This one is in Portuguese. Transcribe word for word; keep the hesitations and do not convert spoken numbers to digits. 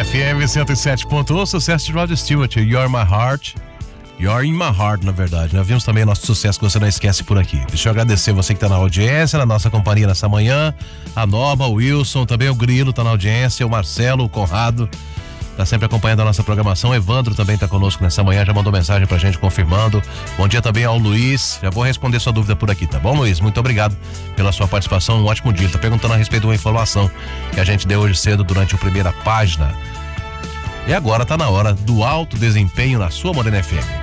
F M cento e sete ponto um, sucesso de Rod Stewart, You're My Heart. You're in My Heart, na verdade. Nós vimos também nosso sucesso que você não esquece por aqui. Deixa eu agradecer você que está na audiência, na nossa companhia nessa manhã. A Noba, o Wilson, também o Grilo está na audiência, o Marcelo, o Conrado, está sempre acompanhando a nossa programação. O Evandro também está conosco nessa manhã, já mandou mensagem pra gente confirmando. Bom dia também ao Luiz. Já vou responder sua dúvida por aqui, tá bom, Luiz? Muito obrigado pela sua participação. Um ótimo dia. Ele tá perguntando a respeito de uma informação que a gente deu hoje cedo durante a primeira página. E agora tá na hora do alto desempenho na sua Morena F M.